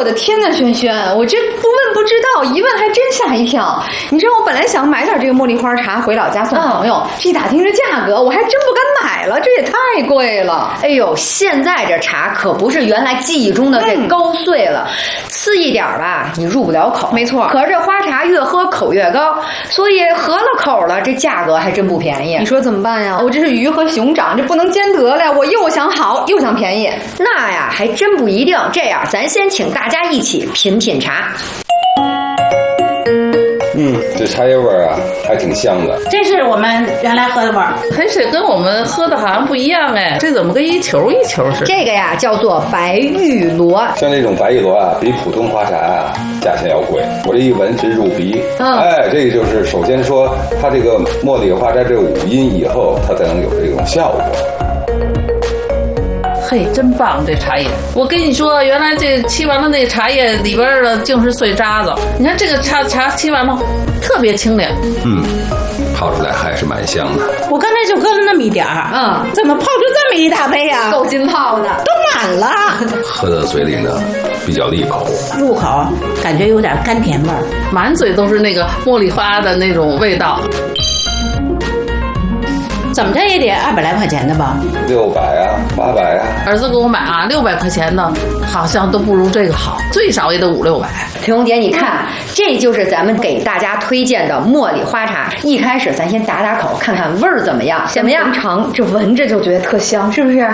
的天呐，轩轩，我这不问不知道，一问还真吓一跳。你知道我本来想买点这个茉莉花茶回老家送朋友，这一打听这价格，我还真不敢买了，这也太贵了。 哎呦，现在这茶可不是原来记忆中的这高碎了，次一点吧，你入不了口。 没错， 可是这花茶越喝口越高，所以合了口了，这价格还真不便宜。 你说怎么办呀？我这是鱼和熊掌，这不能兼得了。我又想好，又想便宜。 那呀，还真不一定。这样，咱先请大家一起品品茶。 这茶叶味儿啊，还挺香的。 这是我们原来喝的味儿， 还是跟我们喝的好像不一样哎。这怎么跟一球一球似的？ 这个呀叫做白玉螺。 像这种白玉螺啊，比普通花茶啊价钱要贵。我这一闻直入鼻。哎，这就是首先说它这个茉莉花茶这五音以后，它才能有这种效果。 嘿，真棒！这茶叶，我跟你说，原来这沏完了那个茶叶里边的净是碎渣子。你看这个茶沏完了，特别清凉。 泡出来还是蛮香的。 我刚才就喝了那么一点儿，怎么泡出这么一大杯啊？ 够劲泡的， 都满了。 喝到嘴里呢，比较利口， 入口感觉有点甘甜味儿， 满嘴都是那个茉莉花的那种味道。 怎么着也得200来块钱的吧 ？600啊，800啊。 儿子给我买啊，600块钱的，好像都不如这个好，最少也得500、600。 婷蓉姐，你看，这就是咱们给大家推荐的茉莉花茶。一开始咱先打打口，看看味儿怎么样？怎么样？ 尝，这闻着就觉得特香，是不是？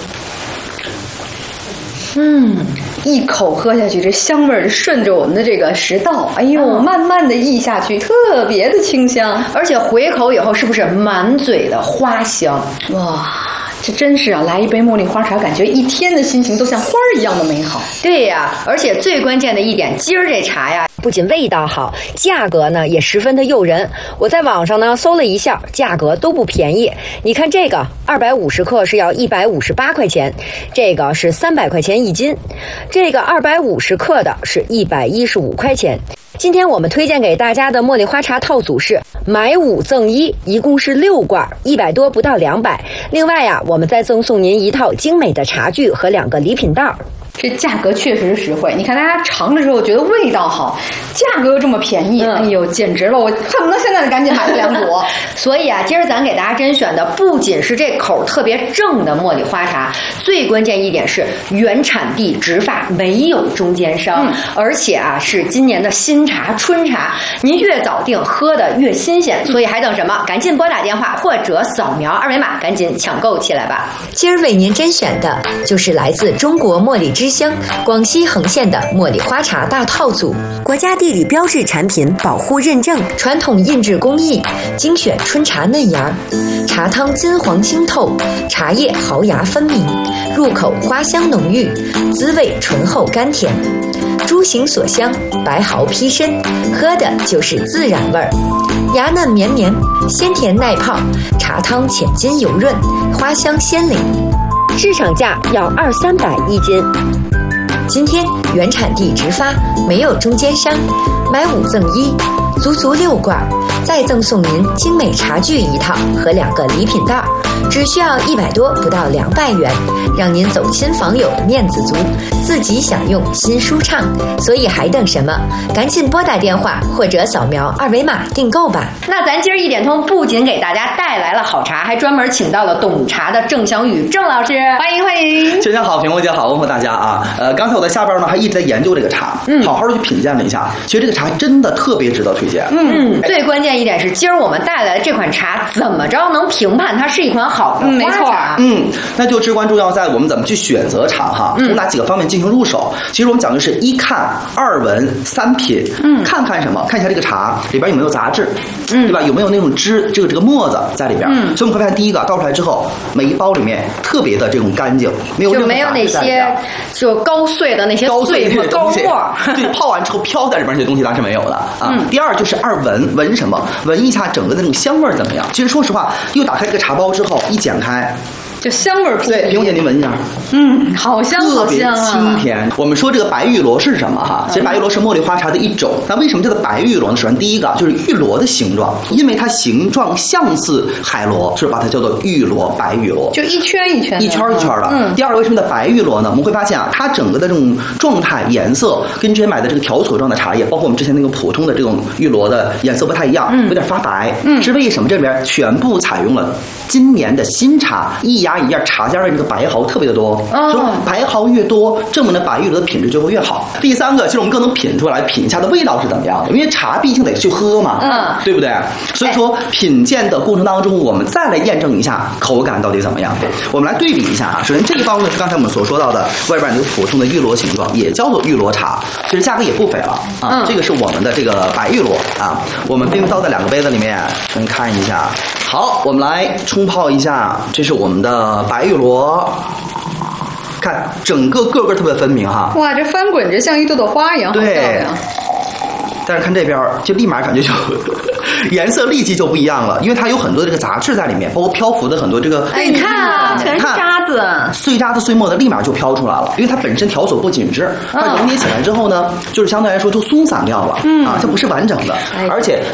一口喝下去，这香味儿顺着我们的这个食道，哎呦，慢慢的溢下去，特别的清香， 而且回口以后是不是满嘴的花香？ 哇！这真是啊，来一杯茉莉花茶，感觉一天的心情都像花儿一样的美好。 对呀，而且最关键的一点，今儿这茶呀，不仅味道好，价格呢也十分的诱人。我在网上呢搜了一下，价格都不便宜。你看这个250克是要158块钱，这个是300块钱一斤，这个250克的是115块钱。今天我们推荐给大家的茉莉花茶套组是买5赠1，一共是6罐，100多不到200。另外呀，我们再赠送您一套精美的茶具和2个礼品袋。 这价格确实实惠，你看大家尝的时候觉得味道好，价格又这么便宜，哎呦，简直了！我恨不得现在赶紧买2组。 所以啊，今儿咱给大家甄选的不仅是这口特别正的茉莉花茶，最关键一点是原产地直发，没有中间商，而且啊是今年的新茶春茶，您越早订喝的越新鲜。所以还等什么？赶紧拨打电话或者扫描2维码，赶紧抢购起来吧！ 今儿为您甄选的就是来自中国茉莉之乡广西横县的茉莉花茶大套组，国家地理标志产品保护认证，传统印制工艺，精选春茶嫩芽，茶汤金黄清透，茶叶毫芽分明，入口花香浓郁，滋味醇厚甘甜，株形所香，白毫披身，喝的就是自然味儿，芽嫩绵绵，鲜甜耐泡，茶汤浅金油润，花香鲜灵。 市场价要200-300一斤。 今天原产地直发，没有中间商，买5赠1，足足6罐，再赠送您精美茶具一套和2个礼品袋，只需要100多不到200元，让您走亲访友面子足，自己享用心舒畅。所以还等什么？赶紧拨打电话或者扫描2维码订购吧。 那咱今儿1点通不仅给大家带来了好茶，还专门请到了懂茶的郑翔宇郑老师，欢迎欢迎。 先生好，评委姐好，问候大家啊。刚才我在下边呢还一直在研究这个茶，好好的去品鉴了一下，其实这个茶真的特别值得推荐。 最关键一点是，今儿我们带来的这款茶怎么着能评判它是一款好的花茶？ 那就至关重要在我们怎么去选择茶哈，从哪几个方面进行入手。其实我们讲的是1看2闻3品。看看什么？看一下这个茶里边有没有杂质，对吧？有没有那种汁，这个沫子在里边。所以我们会发现，第一个倒出来之后，每一包里面特别的这种干净，没有任何杂质在里边， 就没有那些就高碎的那些碎沫高沫。 对，泡完之后飘在里边这些东西它是没有的啊。第二就是2闻，闻什么？闻一下整个的那种香味怎么样？其实说实话，又打开这个茶包之后，一剪开。 就香味儿扑鼻。 对，萍红姐您闻一下， 好香好特别香啊！ 清甜。我们说这个白玉螺是什么哈？其实白玉螺是茉莉花茶的一种。那为什么叫做白玉螺呢？首先第一个就是玉螺的形状，因为它形状像似海螺，所以把它叫做玉螺、白玉螺， 就一圈一圈的， 一圈一圈的。第二个为什么叫白玉螺呢？我们会发现啊，它整个的这种状态、颜色跟之前买的这个条索状的茶叶，包括我们之前那个普通的这种玉螺的颜色不太一样，有点发白。是为什么？这里边全部采用了今年的新茶，一芽一叶茶尖的这个白毫特别的多，说白毫越多，证明了白玉螺的品质就会越好。第三个，其实我们更能品出来品一下的味道是怎么样的，因为茶毕竟得去喝嘛，对不对？所以说品鉴的过程当中，我们再来验证一下口感到底怎么样。我们来对比一下啊，首先这一包呢是刚才我们所说到的外边那个普通的玉螺形状，也叫做玉螺茶，其实价格也不菲了啊。这个是我们的这个白玉螺啊，我们并倒在2个杯子里面，先看一下。好，我们来冲泡一下，这是我们的白玉螺。看整个个个特别分明哈， 哇，这翻滚着像一朵朵花一样， 对， 好漂亮。 但是看这边就立马感觉就颜色立即就不一样了，因为它有很多这个杂质在里面，包括漂浮的很多这个。 哎，你看啊，全是渣子， 碎渣子碎末的立马就飘出来了，因为它本身条索不紧致，它凝结起来之后呢，就是相对来说就松散掉了，啊，它不是完整的，而且